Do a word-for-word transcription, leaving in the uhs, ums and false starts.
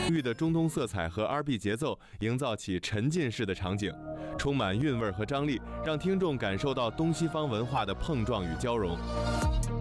玉的中东色彩和 R B 节奏营造起沉浸式的场景，充满韵味和张力，让听众感受到东西方文化的碰撞与交融。